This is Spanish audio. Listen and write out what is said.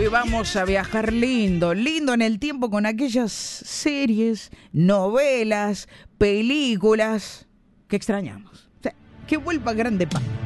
Hoy vamos a viajar lindo, lindo en el tiempo con aquellas series, novelas, películas que extrañamos. O sea, que vuelva Grande Pa.